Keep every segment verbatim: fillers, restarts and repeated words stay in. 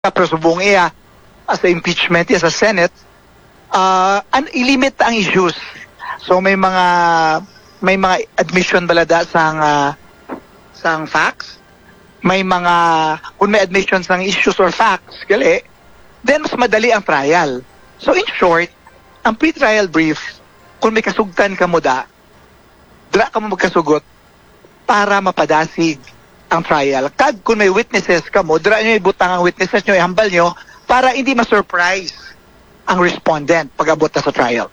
Kaprosubong iya sa impeachment iya sa Senate, uh, an ilimit ang issues. So may mga may mga admission balada sang uh, sang facts, may mga kung may admission sang issues or facts gali, then mas madali ang trial. So in short, ang pre-trial brief, kung may kasugtan ka mo da, dra ka mo magkasugot para mapadasig ang trial. Kag kung may witnesses ka mo, dra nyo ibutang ang witnesses nyo, ihambal nyo, para hindi ma-surprise ang respondent pag-abot na sa trial.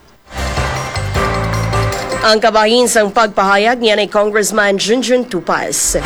Ang kabahin sang pagpahayag niya ni Congressman Junjun Tupas.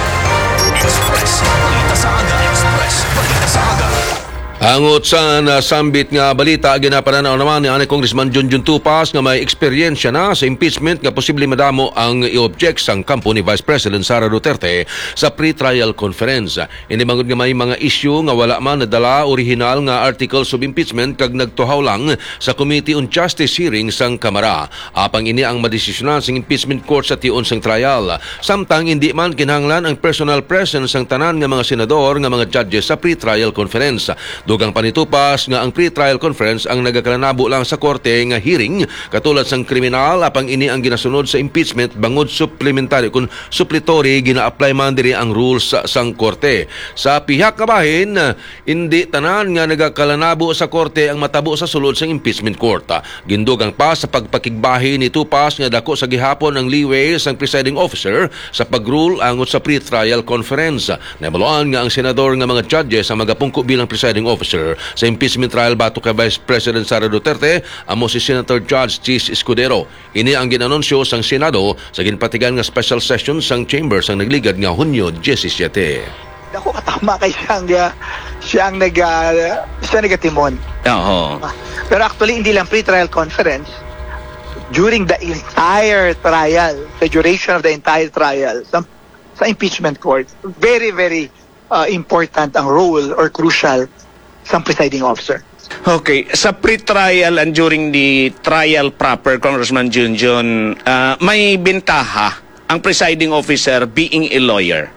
Express, balita sa aga. Express, balita sa aga. Angot sa nasambit nga balita, ginapananaw naman ni Congressman Junjun Tupas nga may eksperyensya na sa impeachment nga posible madamo ang i-object sang kampo ni Vice President Sara Duterte sa pre-trial conference. Inimangod nga may mga issue nga wala man nadala original nga articles of impeachment kag nagtuhaw lang sa Committee on Justice hearing sang Kamara. Apang ini ang madesisyonan sang impeachment court sa tion sang trial. Samtang hindi man kinahanglan ang personal presence sang tanan nga mga senador nga mga judges sa pre-trial conference. Dugang panitupas nga ang pre-trial conference ang nagakalanabo lang sa korte nga hearing katulad sang kriminal, apang ini ang ginasunod sa impeachment bangod supplementary kun suppletory gina-apply man diri ang rules sa sang korte. Sa pihak kabahin, hindi tanan nga nagakalanabo sa korte ang matabo sa sulod sang impeachment court. Gindugang pa sa pagpakigbahi ni Tupas nga dako sa gihapon ang leeway sang presiding officer sa pag-rule angot sa pre-trial conference. Nabaluan nga ang senador nga mga judges ang magapungko bilang presiding officer officer sa impeachment trial batok kay Vice President Sara Duterte amo si Senator Judge Chis Escudero. Ini ang ginanunsyo sang Senado sa ginpatigan nga special session sang chamber sang nagligad nga Hunyo diyesisiete. Dako katama kay siyang uh, siyang nag uh, siya nagatimon. Oo. Pero actually hindi lang pre-trial conference, during the entire trial, the duration of the entire trial sa, sa impeachment court, very very uh, important ang role or crucial sa presiding officer. Okay, sa pre-trial and during the trial proper, Congressman Junjun, uh, may bentaha ang presiding officer being a lawyer?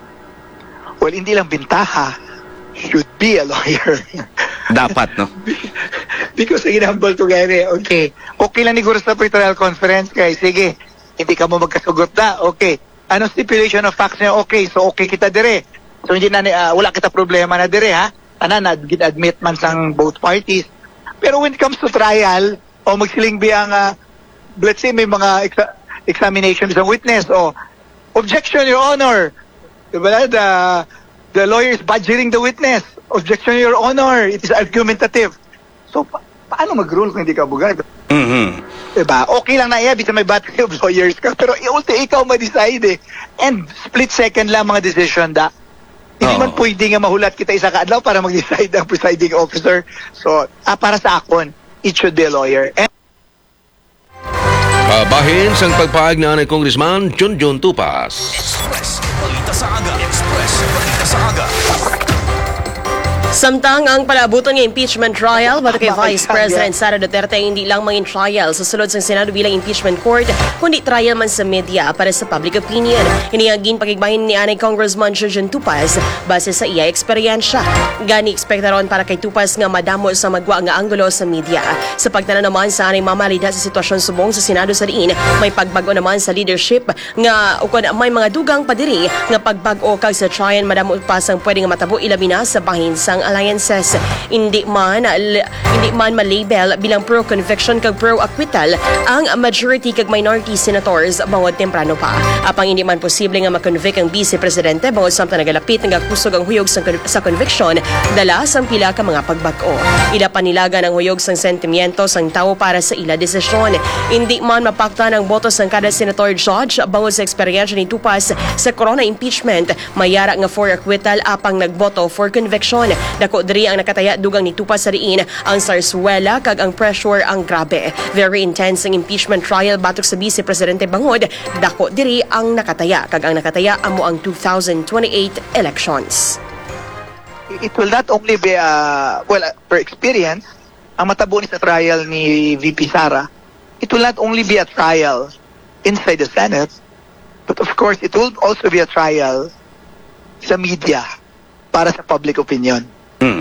Well, hindi lang bentaha, should be a lawyer. Dapat, no? Because ginambal to gani, okay, okay lang siguro sa pre-trial conference kay, sige, hindi ka mo magkasugot na, okay. Ano stipulation of facts niya? Okay, so okay kita dire. So hindi na, uh, wala kita problema na dire, ha? Tanan, admit man sang both parties. Pero when it comes to trial, o magsiling biyang, uh, let's say may mga exa- examination ng witness, o objection, Your Honor. Diba, the, the lawyer is badgering the witness. Objection, Your Honor. It is argumentative. So, pa- paano mag-rule kung hindi ka abogado? Mm-hmm. Diba? Okay lang na iya, bisa may battery of lawyers ka, pero ulti ikaw ma-decide eh. And split second lang mga decision da. Hindi man pwede nga mahulat kita isa kaadlaw para mag-decide ang presiding officer. So, ah, para sa akon, it should be a lawyer. And Kabahin sang pagpahayag na ni Congressman Junjun Tupas. Express, balita sa aga. Express, balita sa aga. Samtang ang palabuton ng impeachment trial batok kay Vice President Sara Duterte hindi lang mangin trial sa sulod sang Senado bilang impeachment court, kundi trial man sa media para sa public opinion. Iniagin pagigbahin ni anay Congressman Junjun Tupas base sa iya eksperyensya. Gani ekspektaron para kay Tupas nga madamo sa magwa nga anggulo sa media. Sa pagtanan naman sa anay mamalida sa sitwasyon subong sa Senado sa diin, may pagbago naman sa leadership nga ukon may mga dugang padiri nga pagbago kag sa trial madamo pa sang pwede nga matabo ilabi na sa bahin sang alliances. Hindi man l- hindi man malabel bilang pro-conviction kag pro-acquittal ang majority kag minority senators bawod temprano pa. Apang hindi man posible nga makonvict ang Vice Presidente bawod samtang nagalapit nga kusog ang huyog sa, sa conviction dala sang pila ka mga pagbago. Ila panilagan ang huyog sang sentimiento sang tao para sa ila desisyon. Hindi man mapakta ng boto sang kada senator judge bawod sa eksperyensya ni Tupas sa corona impeachment, mayara nga for acquittal apang nagboto for conviction. Dako diri ang nakataya dugang ni Tupas sa diin ang sarswela kag ang pressure ang grabe. Very intense ang impeachment trial batok sa Vice Presidente bangod. Dako diri ang nakataya kag ang nakataya amo ang two thousand twenty-eight elections. it will not only be, uh, well, uh, per experience, ang matabo ni sa trial ni V P Sara, it will not only be a trial inside the Senate, but of course, it will also be a trial sa media para sa public opinion.